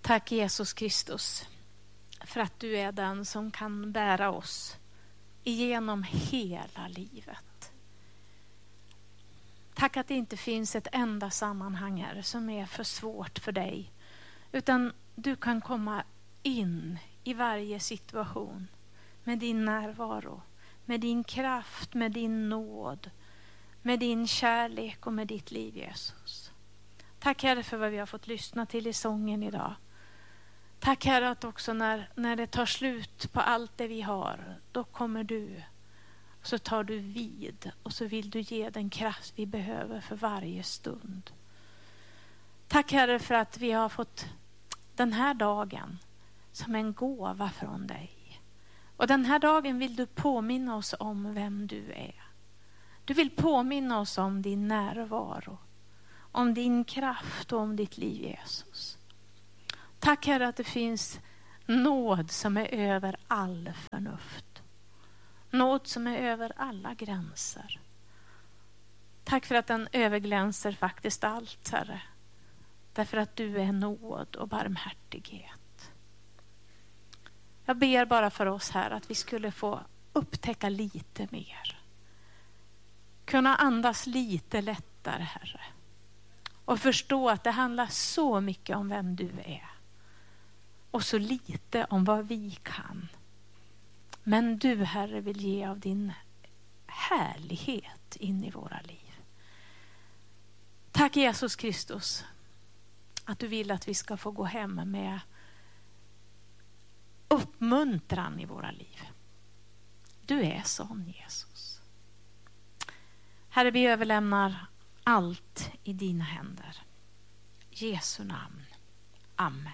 Tack Jesus Kristus för att du är den som kan bära oss igenom hela livet. Tack att det inte finns ett enda sammanhang här som är för svårt för dig. Utan du kan komma in i varje situation med din närvaro, med din kraft, med din nåd, med din kärlek och med ditt liv, Jesus. Tack Herre för vad vi har fått lyssna till i sången idag. Tack Herre att också när det tar slut på allt det vi har, då kommer du. Så tar du vid och så vill du ge den kraft vi behöver för varje stund. Tack Herre för att vi har fått den här dagen som en gåva från dig. Och den här dagen vill du påminna oss om vem du är. Du vill påminna oss om din närvaro, om din kraft och om ditt liv, Jesus. Tack Herre att det finns nåd som är över all förnuft. Nåd som är över alla gränser. Tack för att den överglänser faktiskt allt, Herre. Därför att du är nåd och barmhärtighet. Jag ber bara för oss här att vi skulle få upptäcka lite mer. Kunna andas lite lättare, Herre. Och förstå att det handlar så mycket om vem du är. Och så lite om vad vi kan. Men du, Herre, vill ge av din härlighet in i våra liv. Tack Jesus Kristus att du vill att vi ska få gå hem med uppmuntran i våra liv. Du är sån, Jesus. Herre, vi överlämnar allt i dina händer. Jesu namn. Amen.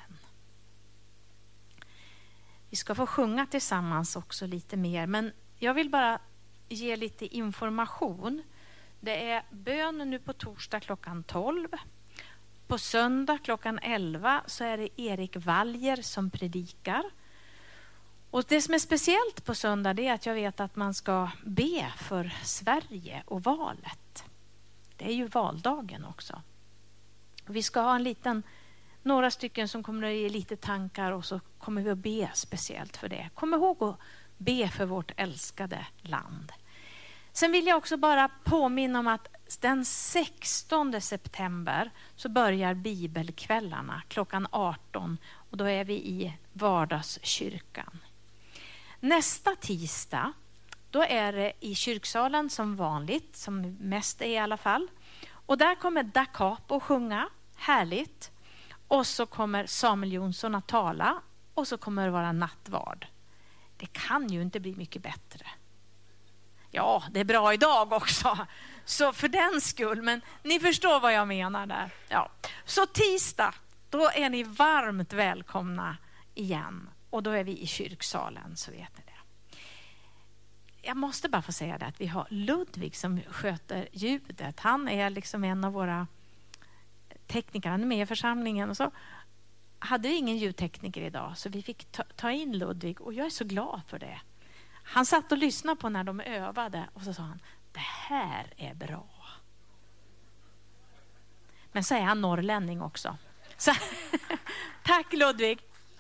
Vi ska få sjunga tillsammans också lite mer, men jag vill bara ge lite information. Det är bön nu på torsdag klockan 12. På söndag klockan 11 så är det Erik Waljer som predikar. Och det som är speciellt på söndag är att jag vet att man ska be för Sverige och valet. Det är ju valdagen också. Vi ska ha några stycken som kommer att ge lite tankar och så kommer vi att be speciellt för det. Kom ihåg att be för vårt älskade land. Sen vill jag också bara påminna om att den 16 september så börjar bibelkvällarna klockan 18 och då är vi i vardagskyrkan. Nästa tisdag då är det i kyrksalen som vanligt, som mest är i alla fall. Och där kommer Da Capo sjunga, härligt. Och så kommer Samuel Jonsson att tala och så kommer det vara nattvard. Det kan ju inte bli mycket bättre. Ja, det är bra idag också. Så för den skull, men ni förstår vad jag menar där. Ja. Så tisdag, då är ni varmt välkomna igen. Och då är vi i kyrksalen, så vet ni det. Jag måste bara få säga det att vi har Ludvig som sköter ljudet. Han är liksom en av våra tekniker. Han är med i församlingen och så hade vi ingen ljudtekniker idag. Så vi fick ta in Ludvig och jag är så glad för det. Han satt och lyssnade på när de övade och så sa han, det här är bra. Men så är han norrlänning också. Så, tack Ludvig.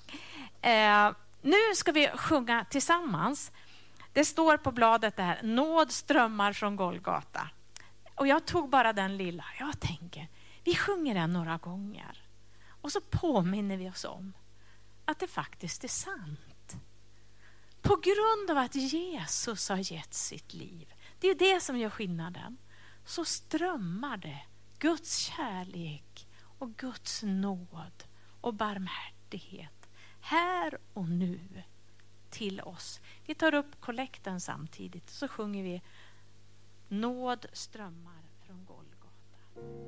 Nu ska vi sjunga tillsammans. Det står på bladet där, nåd strömmar från Golgata. Och jag tog bara den lilla. Jag tänker, vi sjunger den några gånger. Och så påminner vi oss om att det faktiskt är sant. På grund av att Jesus har gett sitt liv. Det är det som gör skillnaden. Så strömmar det Guds kärlek och Guds nåd och barmhärtighet här och nu till oss. Vi tar upp kollekten samtidigt så sjunger vi nåd strömmar från Golgata.